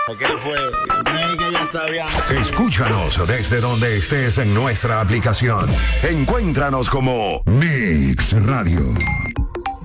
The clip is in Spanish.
¿Por qué fue? Creí que ya sabíamos. Escúchanos desde donde estés en nuestra aplicación. Encuéntranos como Mix Radio.